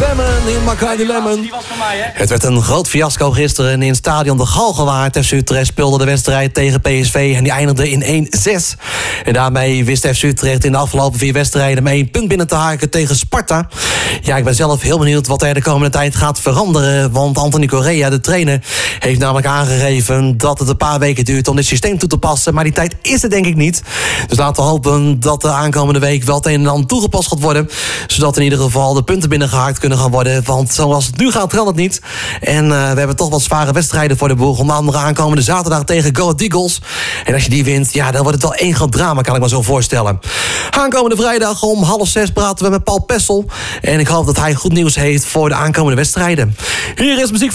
Lemon in Bacardi Lemon. Het werd een groot fiasco gisteren in stadion De Galgenwaard. FC Utrecht speelde de wedstrijd tegen PSV en die eindigde in 1-6. En daarmee wist FC Utrecht in de afgelopen 4 wedstrijden met 1 punt binnen te haken tegen Sparta. Ja, ik ben zelf heel benieuwd wat er de komende tijd gaat veranderen. Want Anthony Correa, de trainer, heeft namelijk aangegeven dat het een paar weken duurt om dit systeem toe te passen. Maar die tijd is er denk ik niet. Dus laten we hopen dat de aankomende week wel het een en ander toegepast gaat worden. Zodat in ieder geval de punten binnengehaakt kunnen gaan worden. Want zoals het nu gaat, kan het niet. En we hebben toch wat zware wedstrijden voor de boeg. Onder andere aankomende zaterdag tegen Go Ahead Eagles. En als je die wint, ja, dan wordt het wel één groot drama, kan ik me zo voorstellen. Aankomende vrijdag om 5:30 praten we met Paul Pessel. En ik hoop dat hij goed nieuws heeft voor de aankomende wedstrijden. Hier is muziek